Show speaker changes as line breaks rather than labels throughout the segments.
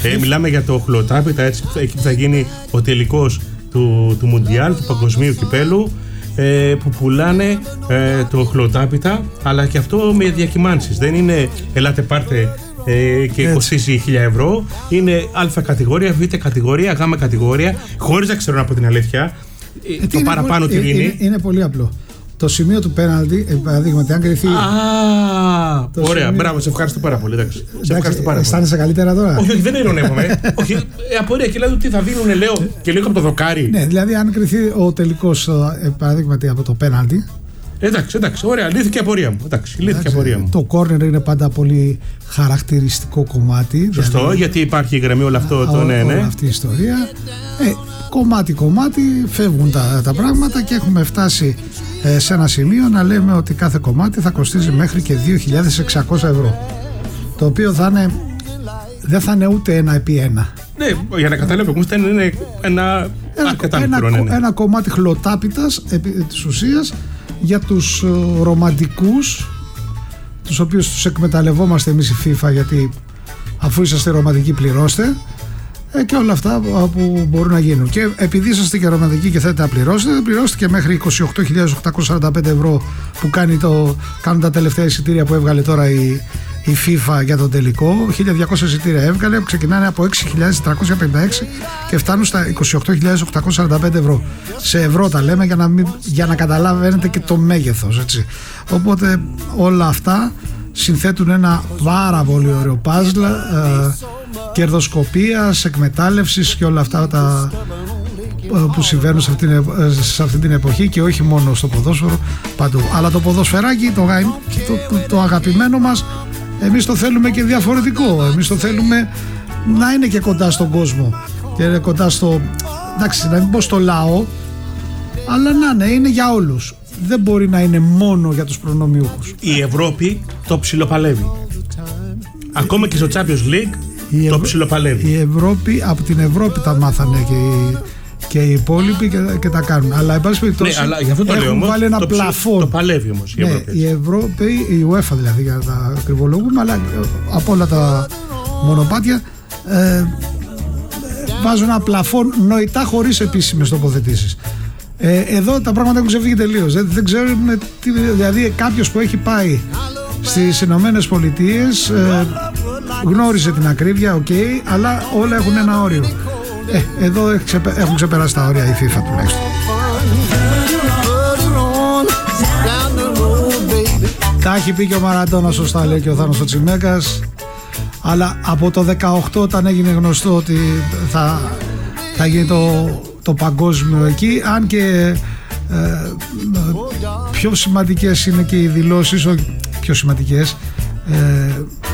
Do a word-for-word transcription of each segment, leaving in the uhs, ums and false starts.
Ε, μιλάμε για το χλωτάπιτα, έτσι, εκεί που θα γίνει ο τελικός του, του Μουντιάλ, του παγκοσμίου κυπέλου, ε, που πουλάνε ε, το χλωτάπιτα, αλλά και αυτό με διακυμάνσεις. Δεν είναι ελάτε πάρτε ε, και κοστίζει χίλια ευρώ. Είναι Α κατηγορία, Β κατηγορία, Γ κατηγορία, χωρίς να ξέρουν από την αλήθεια ε, το παραπάνω τι είναι.
Είναι, είναι πολύ απλό. Το σημείο του πέναλτι, παραδείγματι, αν κρυθεί.
Α, ωραία, σημείο... μπράβο, σε ευχαριστώ πάρα πολύ. Εντάξει, εντάξει, σε ευχαριστώ πάρα πολύ.
Αισθάνεσαι καλύτερα τώρα?
Όχι, όχι, δεν ειρωνεύομαι. Όχι, ε, απορία και λέω τι θα δίνουν, λέω, και λίγο από το δοκάρι.
Ναι, δηλαδή, αν κρυθεί ο τελικός, παραδείγματι, από το πέναλτι.
Εντάξει, εντάξει, ωραία, λύθηκε η απορία μου. Εντάξει, λύθηκε η απορία μου.
Το κόρνερ είναι πάντα πολύ χαρακτηριστικό κομμάτι.
Σωστό, δηλαδή, γιατί υπάρχει η γραμμή όλο αυτό. Α, το, ναι, ναι.
Όλη αυτή η ιστορία. Ε, κομμάτι-κομμάτι φεύγουν τα, τα πράγματα και έχουμε φτάσει ε, σε ένα σημείο να λέμε ότι κάθε κομμάτι θα κοστίζει μέχρι και δύο χιλιάδες εξακόσια ευρώ. Το οποίο θα είναι, δεν θα είναι ούτε ένα επί ένα.
Ναι, για να καταλάβω, όμως θα είναι ένα,
ένα, ένα,
μικρό, ναι, ναι.
ένα κομμάτι χλωτάπιτας επί της ουσίας για τους uh, ρομαντικούς, τους οποίους τους εκμεταλλευόμαστε εμείς η FIFA, γιατί αφού είσαστε ρομαντικοί πληρώστε, ε, και όλα αυτά που μπορούν να γίνουν. Και επειδή είσαστε και ρομαντικοί και θέλετε να πληρώσετε, πληρώστε και μέχρι είκοσι οκτώ χιλιάδες οκτακόσια σαράντα πέντε ευρώ που κάνει το, κάνουν τα τελευταία εισιτήρια που έβγαλε τώρα η, η FIFA για τον τελικό. χίλια διακόσια εισιτήρια έβγαλε, που ξεκινάνε από έξι χιλιάδες τριακόσια πενήντα έξι και φτάνουν στα είκοσι οκτώ χιλιάδες οκτακόσια σαράντα πέντε ευρώ. Σε ευρώ τα λέμε για να, μην, για να καταλαβαίνετε και το μέγεθος, έτσι. Οπότε όλα αυτά συνθέτουν ένα πάρα πολύ ωραίο παζλ ε, κερδοσκοπίας, εκμετάλλευσης και όλα αυτά τα που συμβαίνουν σε αυτή, σε αυτή την εποχή, και όχι μόνο στο ποδόσφαιρο, παντού. Αλλά το ποδοσφαιράκι, το, το, το, το αγαπημένο μας, εμείς το θέλουμε και διαφορετικό. Εμείς το θέλουμε να είναι και κοντά στον κόσμο και κοντά στο, εντάξει, να μην πω στο λαό, αλλά να είναι, είναι για όλους. Δεν μπορεί να είναι μόνο για τους προνομιούχους.
Η Ευρώπη το ψιλοπαλεύει. Ακόμα και στο Champions League η το Ευ... ψιλοπαλεύει.
Η Ευρώπη, από την Ευρώπη τα μάθανε και οι, και οι υπόλοιποι και, και τα κάνουν. Αλλά εν πάση περιπτώσει,
ναι, αλλά γι' αυτό το
έχουν
λέω,
βάλει ένα
το
πλαφόν.
Το παλεύει όμως η Ευρώπη.
Ναι, η Ευρώπη, η UEFA δηλαδή, για τα ακριβολογούμε, αλλά από όλα τα μονοπάτια ε, βάζουν ένα πλαφόν νοητά χωρίς επίσημες τοποθετήσεις. Ε, εδώ τα πράγματα έχουν ξεφύγει τελείως. Δεν, δεν ξέρουμε τι, δηλαδή κάποιος που έχει πάει στις Ηνωμένες Πολιτείες ε, γνώριζε την ακρίβεια, οκ, okay, αλλά όλα έχουν ένα όριο. Ε, εδώ έχουν ξεπεράσει τα όρια η FIFA τουλάχιστον. Τα έχει πει και ο Μαραντόνα, σωστά λέει και ο Θάνος ο Τσιμέκας, αλλά από το δεκαοκτώ, όταν έγινε γνωστό ότι θα, θα γίνει το, το παγκόσμιο εκεί, αν και ε, πιο σημαντικές είναι και οι δηλώσεις, όχι πιο σημαντικές, ε,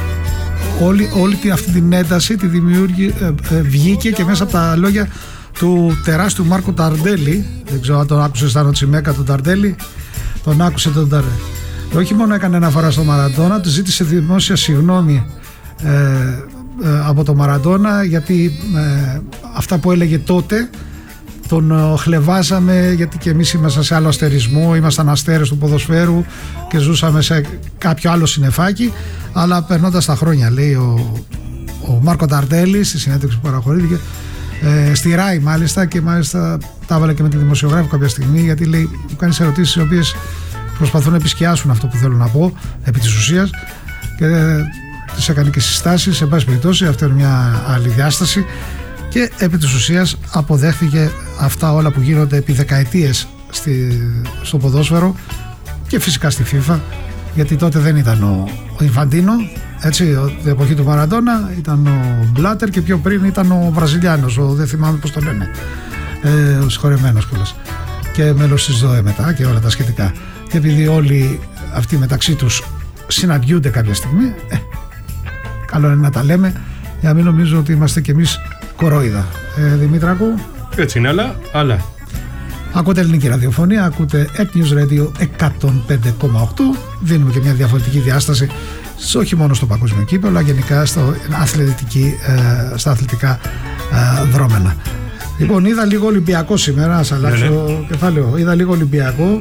όλη, όλη αυτή την ένταση τη δημιούργη, ε, ε, βγήκε και μέσα από τα λόγια του τεράστιου Μάρκο Ταρντέλη. Δεν ξέρω αν τον άκουσε στον Τσιμέκα τον Ταρντέλη, τον άκουσε τον Ταρντέλη. Όχι μόνο έκανε αναφορά στο Μαραντόνα, του ζήτησε δημόσια συγγνώμη ε, ε, από τον Μαραντόνα, γιατί ε, αυτά που έλεγε τότε τον ε, χλεβάζαμε, γιατί και εμείς ήμασταν σε άλλο αστερισμό, ήμασταν αστέρες του ποδοσφαίρου και ζούσαμε σε κάποιο άλλο συννεφάκι, αλλά περνώντας τα χρόνια, λέει ο, ο Μάρκο Ταρντέλη στη συνέντευξη που παραχωρήθηκε ε, στη ΡΑΗ μάλιστα, και μάλιστα τα έβαλε και με τη δημοσιογράφη κάποια στιγμή, γιατί λέει, μου κάνεις ερωτήσεις οι οποίες προσπαθούν να επισκιάσουν αυτό που θέλω να πω επί της ουσίας, και ε, τις έκανε και συστάσεις. Σε πάση περιπτώσει, αυτή είναι μια άλλη διάσταση, και επί της ουσίας αποδέχθηκε αυτά όλα που γίνονται επί δεκαετίες στη, στο ποδόσφαιρο, και φυσικά στη FIFA, γιατί τότε δεν ήταν ο, ο Ινφαντίνο, έτσι, την εποχή του Μαραντόνα ήταν ο Μπλάτερ, και πιο πριν ήταν ο Βραζιλιάνος, ο, δεν θυμάμαι πώς το λένε, ε, ο συγχωρεμένος κιόλας, και μέλος της ΔΟΕ μετά και όλα τα σχετικά. Και επειδή όλοι αυτοί μεταξύ τους συναντιούνται κάποια στιγμή, ε, καλό είναι να τα λέμε, για να μην νομίζω ότι είμαστε κι εμείς κορόιδα. Ε, Δημήτρακο.
Έτσι είναι, αλλά, αλλά.
Ακούτε ελληνική ραδιοφωνία, ακούτε Etnews Radio εκατόν πέντε κόμμα οκτώ. Δίνουμε και μια διαφορετική διάσταση, όχι μόνο στο παγκόσμιο κύπελλο, αλλά γενικά στο αθλητική, ε, στα αθλητικά ε, δρόμενα. Λοιπόν, είδα λίγο Ολυμπιακό σήμερα, να σας αλλάξω ναι, ναι. κεφάλαιο. Είδα λίγο Ολυμπιακό.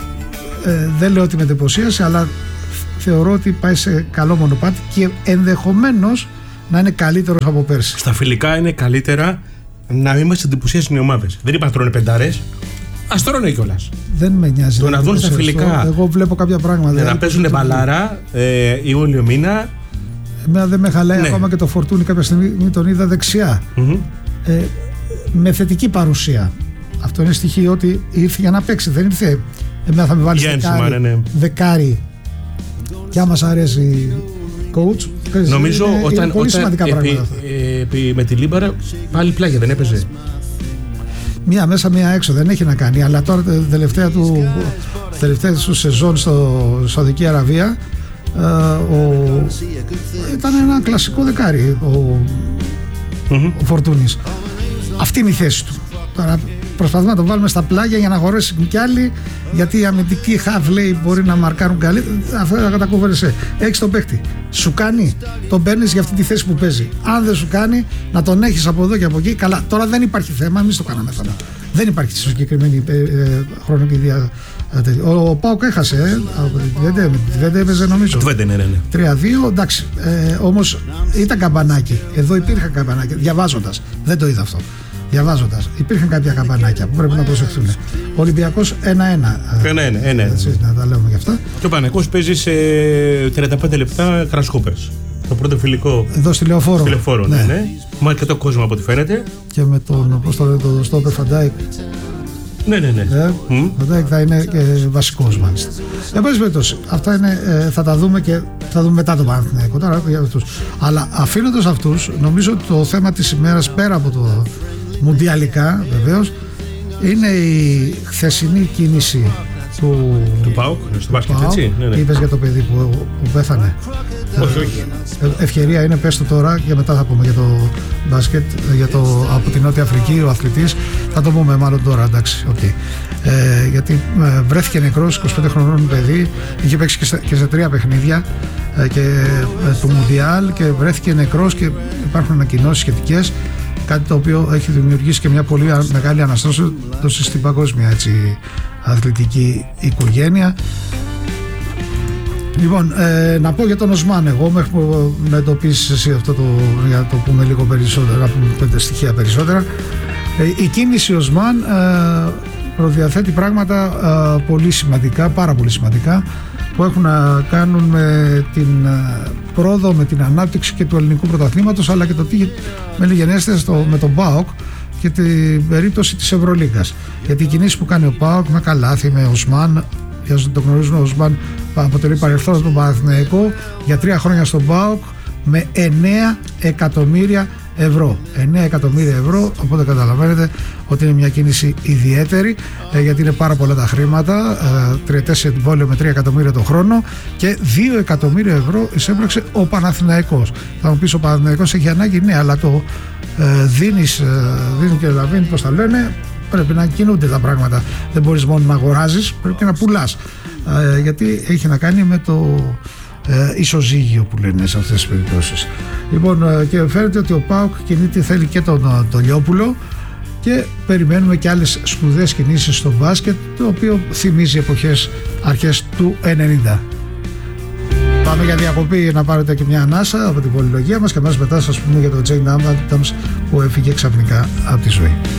Ε, δεν λέω ότι με εντυπωσίασε, αλλά θεωρώ ότι πάει σε καλό μονοπάτι, και ενδεχομένως να είναι καλύτερος από πέρσι.
Στα φιλικά είναι καλύτερα να είμαστε εντυπωσιασμένοι οι ομάδες. Δεν είπα να τρώνε πεντάρες, ας τρώνε κιόλας.
Δεν με νοιάζει.
Το να δουν στα φιλικά.
Εγώ βλέπω κάποια πράγματα.
Ναι, να παίζουν μπαλάρα ε, Ιούλιο μήνα.
Εμένα δεν με χαλάει, ναι. Ακόμα και το Φορτούνι κάποια στιγμή τον είδα δεξιά. Mm-hmm. Ε, με θετική παρουσία. Αυτό είναι στοιχείο ότι ήρθε για να παίξει. Δεν ήρθε. Εμένα θα με βάλει δεκάρι, ναι, ναι. δεκάρι. Και άμα σ' αρέσει coach.
Νομίζω
είναι,
όταν,
είναι πολύ
όταν
σημαντικά
επί,
πράγματα.
Επί, με τη Λίμπαρα πάλι πλάγια δεν έπαιζε.
Μία μέσα, μία έξω, δεν έχει να κάνει. Αλλά τώρα τελευταία του, τελευταία του σεζόν στο Σαουδική Αραβία ε, ο, ήταν ένα κλασικό δεκάρι ο, mm-hmm. ο Φορτούνης. Αυτή είναι η θέση του. Τώρα προσπαθούμε να τον βάλουμε στα πλάγια για να χωρέσει κι άλλοι, γιατί οι αμυντικοί χαβ λέει μπορεί να μαρκάρουν καλύτερα. Αυτό θα κατακούβερεσαι. Έχεις τον παίκτη. Σου κάνει, τον παίρνεις για αυτή τη θέση που παίζει. Αν δεν σου κάνει, να τον έχεις από εδώ και από εκεί. Καλά, τώρα δεν υπάρχει θέμα, εμείς το κάναμε θέμα. Δεν υπάρχει στη συγκεκριμένη ε, ε, χρονική δια. Ο, ο Πάοκ έχασε. Ε, από τη Βέντε έπαιζε νομίζω.
Βέντε, ναι, ναι.
τρία δύο, εντάξει. Ε, όμως ήταν καμπανάκι. Εδώ υπήρχαν καμπανάκια. Διαβάζοντας. Δεν το είδα αυτό. Διαβάζοντας, υπήρχαν κάποια καμπανάκια που πρέπει να προσεχθούν. Ο Ολυμπιακός ένα ένα.
ένα ένα.
Να τα λέμε γι' αυτά.
Και ο Παναθηναϊκός παίζει σε τριάντα πέντε λεπτά Grasshoppers. Το πρώτο φιλικό.
Εδώ στη Λεωφόρο.
Στη Λεωφόρο, ναι, ναι. Με αρκετό κόσμο από ό,τι φαίνεται.
Και με τον, πώς το λέει, τον Στόπερ Φαντάικ.
Ναι, ναι, ναι.
Ε, mm. Φαντάικ θα είναι και βασικός μάλιστα. Εν πάση περιπτώσει, αυτά είναι, ε, θα τα δούμε και θα δούμε μετά το Παναθηναϊκό. Τώρα για αυτούς. Αλλά αφήνοντας αυτούς, νομίζω ότι το θέμα της ημέρας πέρα από το μουντιαλικά βεβαίως είναι η χθεσινή κίνηση του,
του ΠΑΟΚ στο μπάσκετ, έτσι. Ναι, ναι.
Είπες για το παιδί που, που πέθανε.
Όχι, όχι.
Ε, ευκαιρία είναι, πες το τώρα και μετά θα πούμε για το μπάσκετ, για το, από την Νότια Αφρική, ο αθλητής. Θα το πούμε μάλλον τώρα, εντάξει. Okay. Ε, γιατί ε, βρέθηκε νεκρός, είκοσι πέντε χρονών παιδί, είχε παίξει και σε, και σε τρία παιχνίδια ε, και, ε, του Μουντιάλ και βρέθηκε νεκρός και υπάρχουν ανακοινώσεις σχετικές. Κάτι το οποίο έχει δημιουργήσει και μια πολύ μεγάλη αναστρώσωση στην παγκόσμια έτσι, αθλητική οικογένεια. Λοιπόν, ε, να πω για τον Οσμάν εγώ, μέχρι που με εντοπίσεις εσύ αυτό το, για να το πούμε λίγο περισσότερα, να πούμε πέντε στοιχεία περισσότερα. Ε, η κίνηση Οσμάν ε, προδιαθέτει πράγματα ε, πολύ σημαντικά, πάρα πολύ σημαντικά, που έχουν να κάνουν με την πρόοδο, με την ανάπτυξη και του ελληνικού πρωταθλήματος, αλλά και το τι μελιγενέστε με τον ΠΑΟΚ και την περίπτωση της Ευρωλίγκας. Γιατί οι κινήσεις που κάνει ο ΠΑΟΚ με καλάθι, με Οσμάν, για όσοι το γνωρίζουν, ο Οσμάν αποτελεί παρελθόν στον Παναθηναϊκό για τρία χρόνια στον ΠΑΟΚ με εννέα εκατομμύρια ευρώ. εννέα εκατομμύρια ευρώ, οπότε καταλαβαίνετε ότι είναι μια κίνηση ιδιαίτερη, ε, γιατί είναι πάρα πολλά τα χρήματα, ε, τριετές συμβόλαιο με τρία εκατομμύρια το χρόνο και δύο εκατομμύρια ευρώ εισέπραξε ο Παναθηναϊκός. Θα μου πεις ο Παναθηναϊκός έχει ανάγκη, ναι, αλλά το ε, δίνεις, ε, δίνει και λαβίνει, πώς τα λένε, πρέπει να κινούνται τα πράγματα. Δεν μπορείς μόνο να αγοράζεις, πρέπει και να πουλάς, ε, γιατί έχει να κάνει με το Ε, ισοζύγιο που λένε σε αυτές τις περιπτώσεις. Λοιπόν, ε, και φαίνεται ότι ο ΠΑΟΚ κινείται, θέλει και τον, τον Λιόπουλο και περιμένουμε και άλλες σπουδαίες κινήσεις στο μπάσκετ, το οποίο θυμίζει εποχές αρχές του ενενήντα. Πάμε για διακοπή να πάρετε και μια ανάσα από την πολυλογία μας και αμέσως μετά σας πούμε για τον Τζέιν Άνταμς που έφυγε ξαφνικά από τη ζωή.